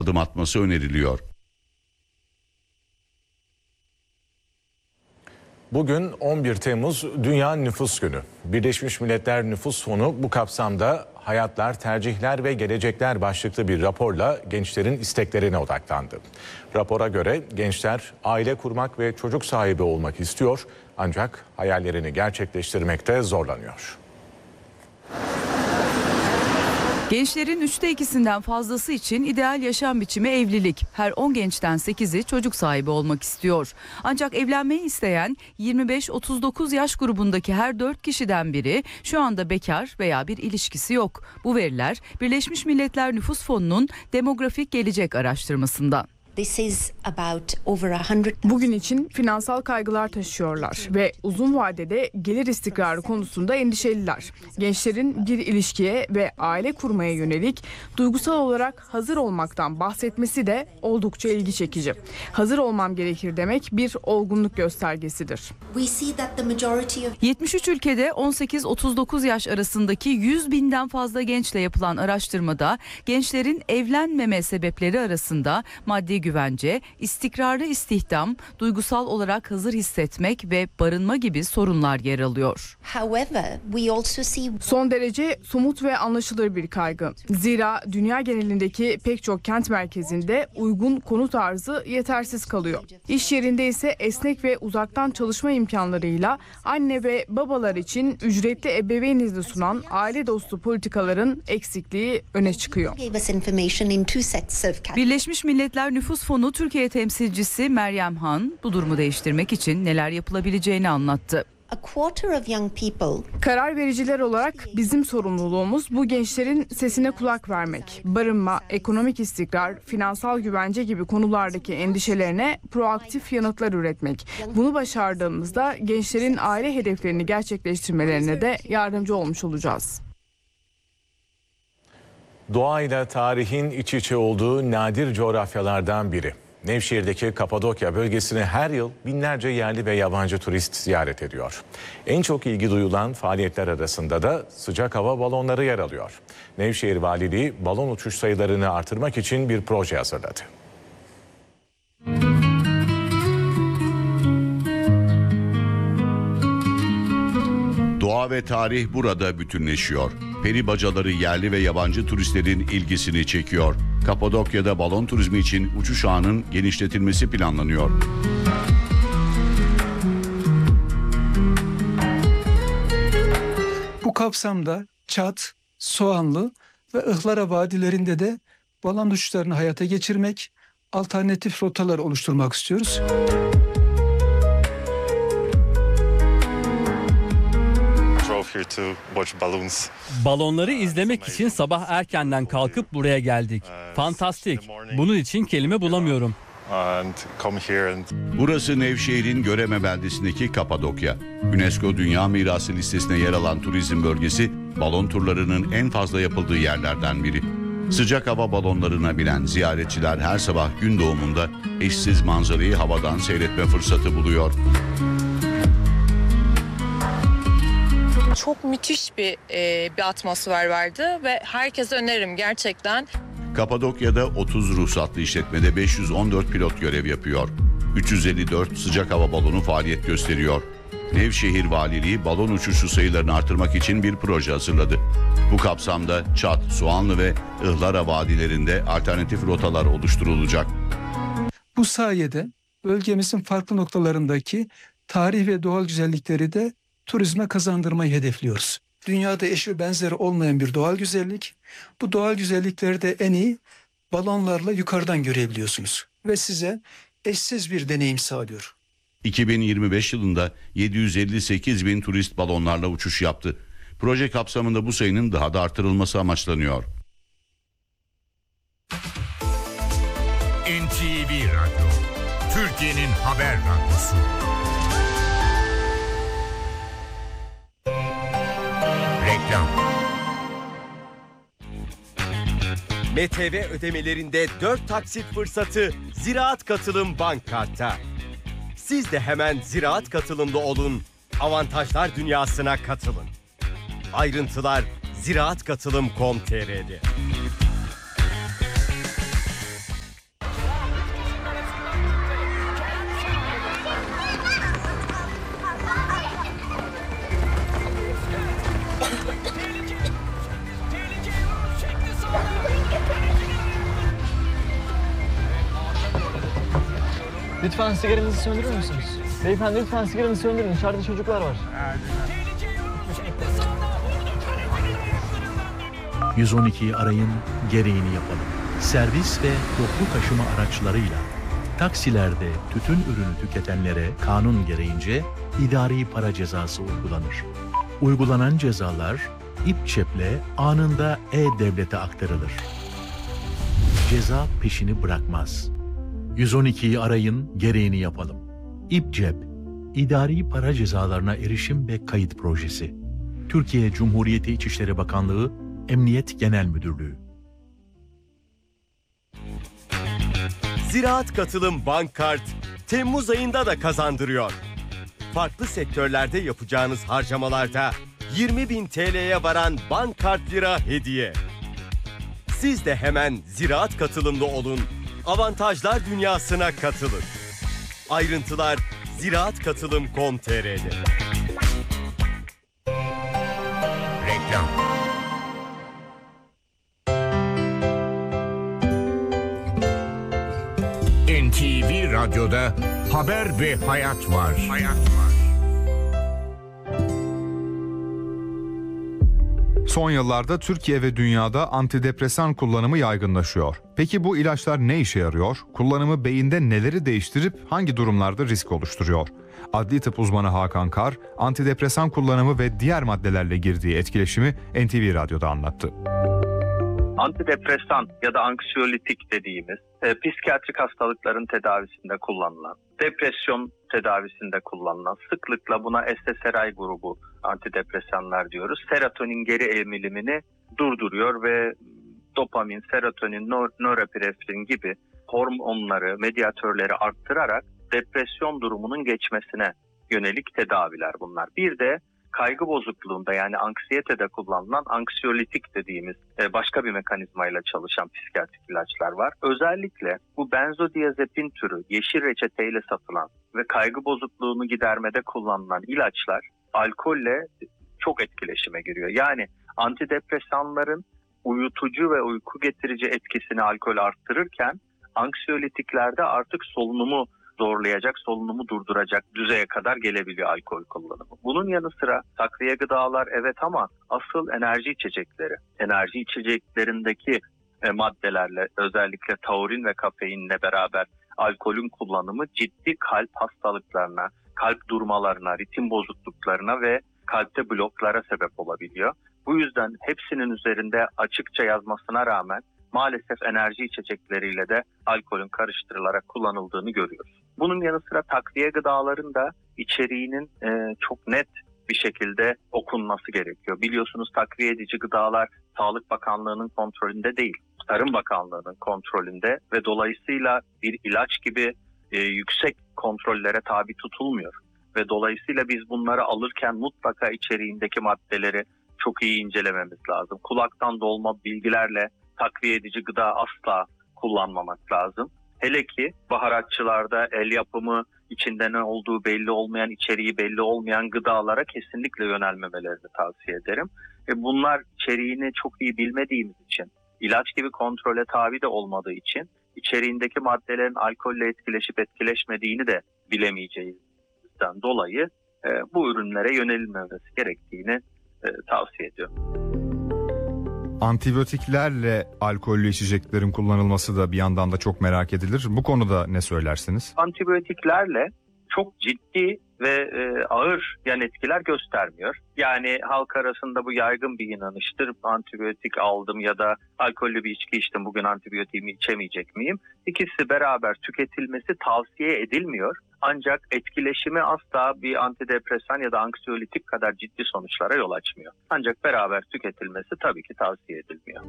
adım atması öneriliyor. Bugün 11 Temmuz Dünya Nüfus Günü. Birleşmiş Milletler Nüfus Fonu bu kapsamda Hayatlar, Tercihler ve Gelecekler başlıklı bir raporla gençlerin isteklerine odaklandı. Rapora göre gençler aile kurmak ve çocuk sahibi olmak istiyor ancak hayallerini gerçekleştirmekte zorlanıyor. Gençlerin 2/3'ünden fazlası için ideal yaşam biçimi evlilik. Her 10 gençten 8'i çocuk sahibi olmak istiyor. Ancak evlenmeyi isteyen 25-39 yaş grubundaki her 4 kişiden biri şu anda bekar veya bir ilişkisi yok. Bu veriler Birleşmiş Milletler Nüfus Fonu'nun demografik gelecek araştırmasından. Bugün için finansal kaygılar taşıyorlar ve uzun vadede gelir istikrarı konusunda endişeliler. Gençlerin bir ilişkiye ve aile kurmaya yönelik duygusal olarak hazır olmaktan bahsetmesi de oldukça ilgi çekici. Hazır olmam gerekir demek bir olgunluk göstergesidir. 73 ülkede 18-39 yaş arasındaki 100 binden fazla gençle yapılan araştırmada gençlerin evlenmeme sebepleri arasında maddi güvence, istikrarlı istihdam, duygusal olarak hazır hissetmek ve barınma gibi sorunlar yer alıyor. Son derece somut ve anlaşılır bir kaygı. Zira dünya genelindeki pek çok kent merkezinde uygun konut arzı yetersiz kalıyor. İş yerinde ise esnek ve uzaktan çalışma imkanlarıyla anne ve babalar için ücretli ebeveyn izni sunan aile dostu politikaların eksikliği öne çıkıyor. Birleşmiş Milletler Nüfus Fonu Türkiye temsilcisi Meryem Han bu durumu değiştirmek için neler yapılabileceğini anlattı. Karar vericiler olarak bizim sorumluluğumuz bu gençlerin sesine kulak vermek. Barınma, ekonomik istikrar, finansal güvence gibi konulardaki endişelerine proaktif yanıtlar üretmek. Bunu başardığımızda gençlerin aile hedeflerini gerçekleştirmelerine de yardımcı olmuş olacağız. Doğayla tarihin iç içe olduğu nadir coğrafyalardan biri. Nevşehir'deki Kapadokya bölgesini her yıl binlerce yerli ve yabancı turist ziyaret ediyor. En çok ilgi duyulan faaliyetler arasında da sıcak hava balonları yer alıyor. Nevşehir Valiliği balon uçuş sayılarını artırmak için bir proje hazırladı. Doğa ve tarih burada bütünleşiyor. Peri bacaları yerli ve yabancı turistlerin ilgisini çekiyor. Kapadokya'da balon turizmi için uçuş ağının genişletilmesi planlanıyor. Bu kapsamda Çat, Soğanlı ve Ihlara vadilerinde de balon uçuşlarını hayata geçirmek, alternatif rotalar oluşturmak istiyoruz. Balonları izlemek için sabah erkenden kalkıp buraya geldik. Fantastik. Bunun için kelime bulamıyorum. Burası Nevşehir'in Göreme beldesindeki Kapadokya. UNESCO Dünya Mirası listesine yer alan turizm bölgesi balon turlarının en fazla yapıldığı yerlerden biri. Sıcak hava balonlarına binen ziyaretçiler her sabah gün doğumunda eşsiz manzarayı havadan seyretme fırsatı buluyor. Çok müthiş bir atmosfer vardı ve herkese öneririm gerçekten. Kapadokya'da 30 ruhsatlı işletmede 514 pilot görev yapıyor. 354 sıcak hava balonu faaliyet gösteriyor. Nevşehir Valiliği balon uçuşu sayılarını artırmak için bir proje hazırladı. Bu kapsamda Çat, Soğanlı ve Ihlara vadilerinde alternatif rotalar oluşturulacak. Bu sayede bölgemizin farklı noktalarındaki tarih ve doğal güzellikleri de turizme kazandırmayı hedefliyoruz. Dünyada eşi benzeri olmayan bir doğal güzellik. Bu doğal güzellikleri de en iyi balonlarla yukarıdan görebiliyorsunuz. Ve size eşsiz bir deneyim sağlıyor. 2025 yılında 758 bin turist balonlarla uçuş yaptı. Proje kapsamında bu sayının daha da artırılması amaçlanıyor. NTV Radyo, Türkiye'nin haber radyosu. Reklam. MTV ödemelerinde 4 taksit fırsatı Ziraat Katılım Bank Kart'ta. Siz de hemen Ziraat Katılım'da olun, avantajlar dünyasına katılın. Ayrıntılar ziraatkatılım.com.tr'de. Lütfen sigaranızı söndürür müsünüz? Beyefendi lütfen sigaranızı söndürün. İçeride çocuklar var. 112'yi arayın, gereğini yapalım. Servis ve toplu taşıma araçlarıyla taksilerde tütün ürünü tüketenlere kanun gereğince idari para cezası uygulanır. Uygulanan cezalar İPÇEP'le anında E-Devlet'e aktarılır. Ceza peşini bırakmaz. 112'yi arayın, gereğini yapalım. İPÇEP, İdari Para Cezalarına Erişim ve Kayıt Projesi. Türkiye Cumhuriyeti İçişleri Bakanlığı, Emniyet Genel Müdürlüğü. Ziraat Katılım Bankkart Temmuz ayında da kazandırıyor. Farklı sektörlerde yapacağınız harcamalarda 20.000 TL'ye varan Bankkart Lira hediye. Siz de hemen Ziraat Katılımlı olun, avantajlar dünyasına katılın. Ayrıntılar ziraatkatılım.com.tr'de. Reklam. NTV Radyo'da haber ve hayat var. Son yıllarda Türkiye ve dünyada antidepresan kullanımı yaygınlaşıyor. Peki bu ilaçlar ne işe yarıyor? Kullanımı beyinde neleri değiştirip hangi durumlarda risk oluşturuyor? Adli tıp uzmanı Hakan Kar, antidepresan kullanımı ve diğer maddelerle girdiği etkileşimi NTV Radyo'da anlattı. Antidepresan ya da anksiyolitik dediğimiz psikiyatrik hastalıkların tedavisinde kullanılan, depresyon tedavisinde kullanılan, sıklıkla buna SSRI grubu antidepresanlar diyoruz. Serotonin geri emilimini durduruyor ve dopamin, serotonin, norepinefrin gibi hormonları, medyatörleri arttırarak depresyon durumunun geçmesine yönelik tedaviler bunlar. Bir de kaygı bozukluğunda yani anksiyetede kullanılan anksiyolitik dediğimiz başka bir mekanizmayla çalışan psikiyatrik ilaçlar var. Özellikle bu benzodiazepin türü yeşil reçeteyle satılan ve kaygı bozukluğunu gidermede kullanılan ilaçlar alkolle çok etkileşime giriyor. Yani antidepresanların uyutucu ve uyku getirici etkisini alkol arttırırken anksiyolitiklerde artık solunumu zorlayacak, solunumu durduracak düzeye kadar gelebiliyor alkol kullanımı. Bunun yanı sıra takviye gıdalar evet ama asıl enerji içecekleri. Enerji içeceklerindeki maddelerle özellikle taurin ve kafeinle beraber alkolün kullanımı ciddi kalp hastalıklarına, kalp durmalarına, ritim bozukluklarına ve kalpte bloklara sebep olabiliyor. Bu yüzden hepsinin üzerinde açıkça yazmasına rağmen maalesef enerji içecekleriyle de alkolün karıştırılarak kullanıldığını görüyoruz. Bunun yanı sıra takviye gıdaların da içeriğinin çok net bir şekilde okunması gerekiyor. Biliyorsunuz takviye edici gıdalar Sağlık Bakanlığı'nın kontrolünde değil, Tarım Bakanlığı'nın kontrolünde ve dolayısıyla bir ilaç gibi yüksek kontrollere tabi tutulmuyor. Ve dolayısıyla biz bunları alırken mutlaka içeriğindeki maddeleri çok iyi incelememiz lazım. Kulaktan dolma bilgilerle takviye edici gıda asla kullanmamak lazım. Hele ki baharatçılarda el yapımı, içinde ne olduğu belli olmayan, içeriği belli olmayan gıdalara kesinlikle yönelmemelerini tavsiye ederim. Bunlar içeriğini çok iyi bilmediğimiz için, ilaç gibi kontrole tabi de olmadığı için içeriğindeki maddelerin alkolle etkileşip etkileşmediğini de bilemeyeceğimizden dolayı bu ürünlere yönelilmemesi gerektiğini tavsiye ediyorum. Antibiyotiklerle alkollü içeceklerin kullanılması da bir yandan da çok merak edilir. Bu konuda ne söylersiniz? Antibiyotiklerle çok ciddi ve ağır yan etkiler göstermiyor. Yani halk arasında bu yaygın bir inanıştır. Antibiyotik aldım ya da alkollü bir içki içtim, bugün antibiyotiğimi içemeyecek miyim? İkisi beraber tüketilmesi tavsiye edilmiyor. Ancak etkileşimi asla bir antidepresan ya da anksiyolitik kadar ciddi sonuçlara yol açmıyor. Ancak beraber tüketilmesi tabii ki tavsiye edilmiyor.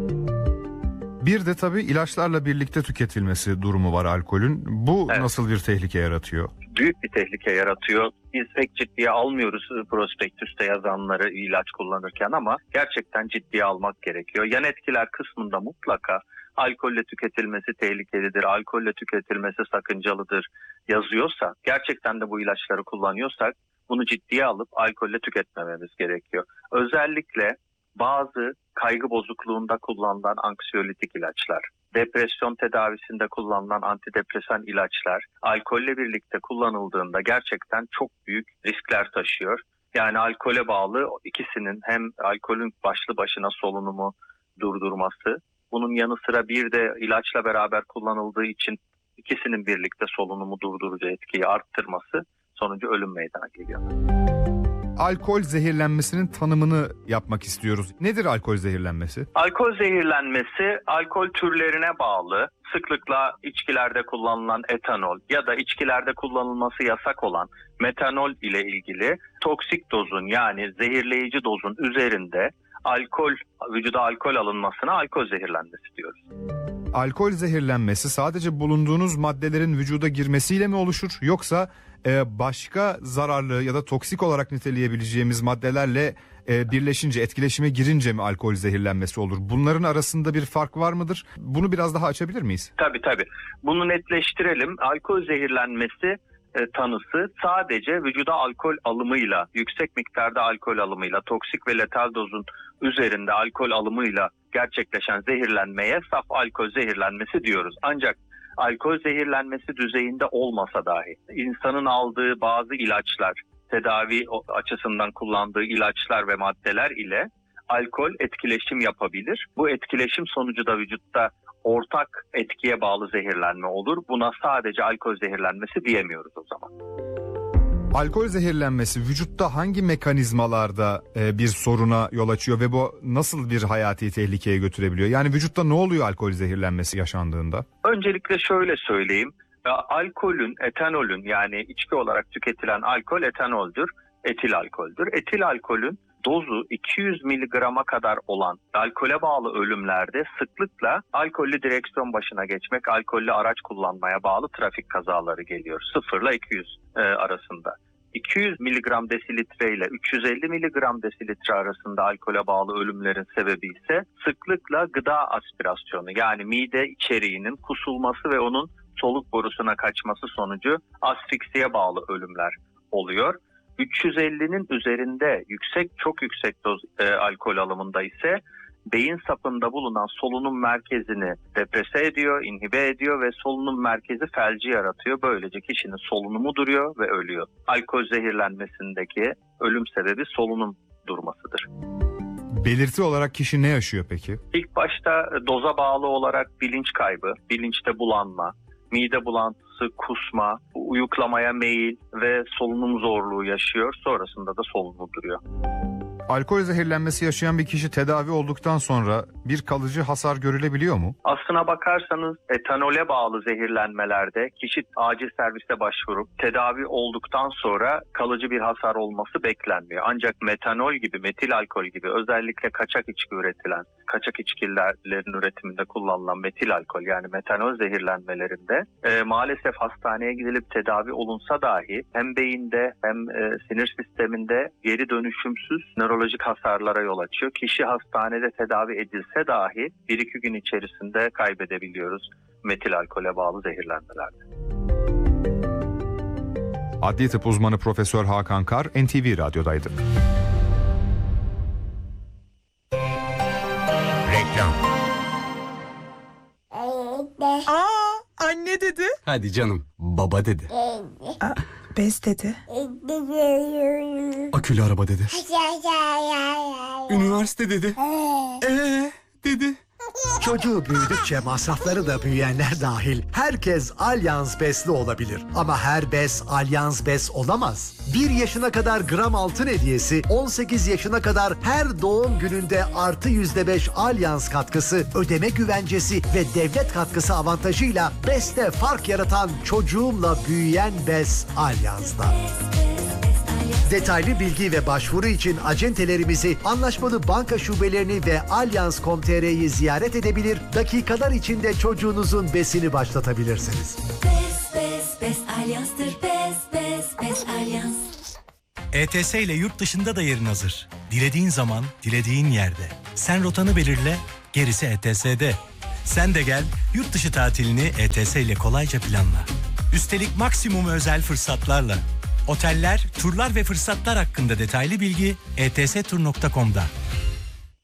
Bir de tabii ilaçlarla birlikte tüketilmesi durumu var alkolün. Bu evet. Nasıl bir tehlike yaratıyor? Büyük bir tehlike yaratıyor. Biz pek ciddiye almıyoruz prospektüste yazanları ilaç kullanırken ama gerçekten ciddiye almak gerekiyor. Yan etkiler kısmında mutlaka alkolle tüketilmesi tehlikelidir, alkolle tüketilmesi sakıncalıdır yazıyorsa, gerçekten de bu ilaçları kullanıyorsak bunu ciddiye alıp alkolle tüketmememiz gerekiyor. Özellikle bazı kaygı bozukluğunda kullanılan anksiyolitik ilaçlar, depresyon tedavisinde kullanılan antidepresan ilaçlar alkolle birlikte kullanıldığında gerçekten çok büyük riskler taşıyor. Yani alkole bağlı ikisinin hem alkolün başlı başına solunumu durdurması, bunun yanı sıra bir de ilaçla beraber kullanıldığı için ikisinin birlikte solunumu durdurucu etkiyi arttırması sonucu ölüm meydana geliyor. Alkol zehirlenmesinin tanımını yapmak istiyoruz. Nedir alkol zehirlenmesi? Alkol zehirlenmesi alkol türlerine bağlı, sıklıkla içkilerde kullanılan etanol ya da içkilerde kullanılması yasak olan metanol ile ilgili toksik dozun yani zehirleyici dozun üzerinde vücuda alkol alınmasına alkol zehirlenmesi diyoruz. Alkol zehirlenmesi sadece bulunduğunuz maddelerin vücuda girmesiyle mi oluşur, yoksa başka zararlı ya da toksik olarak niteleyebileceğimiz maddelerle birleşince, etkileşime girince mi alkol zehirlenmesi olur? Bunların arasında bir fark var mıdır? Bunu biraz daha açabilir miyiz? Tabii. Bunu netleştirelim. Alkol zehirlenmesi tanısı sadece vücuda alkol alımıyla, yüksek miktarda alkol alımıyla, toksik ve letal dozun üzerinde alkol alımıyla gerçekleşen zehirlenmeye saf alkol zehirlenmesi diyoruz. Ancak alkol zehirlenmesi düzeyinde olmasa dahi insanın aldığı bazı ilaçlar, tedavi açısından kullandığı ilaçlar ve maddeler ile alkol etkileşim yapabilir. Bu etkileşim sonucu da vücutta ortak etkiye bağlı zehirlenme olur. Buna sadece alkol zehirlenmesi diyemiyoruz o zaman. Alkol zehirlenmesi vücutta hangi mekanizmalarda bir soruna yol açıyor ve bu nasıl bir hayati tehlikeye götürebiliyor? Yani vücutta ne oluyor alkol zehirlenmesi yaşandığında? Öncelikle şöyle söyleyeyim. Alkolün, etanolün yani içki olarak tüketilen alkol etanoldür, etil alkoldür. Etil alkolün dozu 200 miligrama kadar olan alkole bağlı ölümlerde sıklıkla alkollü direksiyon başına geçmek, alkollü araç kullanmaya bağlı trafik kazaları geliyor. 0 ile 200 arasında. 200 miligram desilitre ile 350 miligram desilitre arasında alkole bağlı ölümlerin sebebi ise sıklıkla gıda aspirasyonu yani mide içeriğinin kusulması ve onun soluk borusuna kaçması sonucu asfiksiye bağlı ölümler oluyor. 350'nin üzerinde çok yüksek doz alkol alımında ise beyin sapında bulunan solunum merkezini deprese ediyor, inhibe ediyor ve solunum merkezi felci yaratıyor. Böylece kişinin solunumu duruyor ve ölüyor. Alkol zehirlenmesindeki ölüm sebebi solunum durmasıdır. Belirti olarak kişi ne yaşıyor peki? İlk başta doza bağlı olarak bilinç kaybı, bilinçte bulanma, mide bulantısı, kusma, uyuklamaya meyil ve solunum zorluğu yaşıyor. Sonrasında da solunumu duruyor. Alkol zehirlenmesi yaşayan bir kişi tedavi olduktan sonra bir kalıcı hasar görülebiliyor mu? Aslına bakarsanız etanole bağlı zehirlenmelerde kişi acil servise başvurup tedavi olduktan sonra kalıcı bir hasar olması beklenmiyor. Ancak metanol gibi, metil alkol gibi özellikle kaçak içkilerin üretiminde kullanılan metil alkol yani metanol zehirlenmelerinde maalesef hastaneye gidilip tedavi olunsa dahi hem beyinde hem sinir sisteminde geri dönüşümsüz nörolojik hasarlara yol açıyor. Kişi hastanede tedavi edilse dahi 1-2 gün içerisinde kaybedebiliyoruz metil alkole bağlı zehirlenmelerde. Adli tıp uzmanı Profesör Hakan Kar NTV Radyo'daydı. Reklam. Anne dedi. Hadi canım, baba dedi. Bez dedi. Akülü araba dedi. Üniversite dedi. Dedi. Çocuğu büyüdükçe masrafları da büyüyenler dahil herkes Allianz Bez'li olabilir. Ama her bez Allianz Bez olamaz. 1 yaşına kadar gram altın hediyesi, 18 yaşına kadar her doğum gününde artı %5 Allianz katkısı, ödeme güvencesi ve devlet katkısı avantajıyla Bez'te fark yaratan çocuğumla büyüyen bez Allianz'da. Detaylı bilgi ve başvuru için acentelerimizi, anlaşmalı banka şubelerini ve Allianz.com.tr'yi ziyaret edebilir, dakikalar içinde çocuğunuzun besini başlatabilirsiniz. Bez Allianz'tır. Bez Allianz. ETS ile yurt dışında da yerin hazır. Dilediğin zaman, dilediğin yerde. Sen rotanı belirle, gerisi ETS'de. Sen de gel, yurt dışı tatilini ETS ile kolayca planla. Üstelik maksimum özel fırsatlarla. Oteller, turlar ve fırsatlar hakkında detaylı bilgi etstur.com'da.